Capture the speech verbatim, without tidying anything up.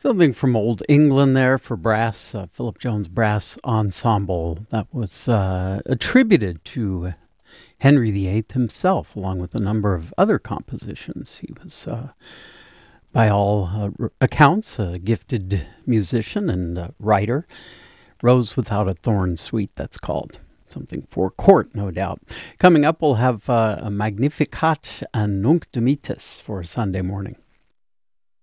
Something from Old England there for brass, uh, Philip Jones Brass Ensemble. That was uh, attributed to Henry the Eighth himself, along with a number of other compositions. He was, uh, by all uh, r- accounts, a gifted musician and uh, writer. Rose Without a Thorn Suite, that's called. Something for court, no doubt. Coming up, we'll have uh, a Magnificat and Nunc Dimittis for Sunday morning.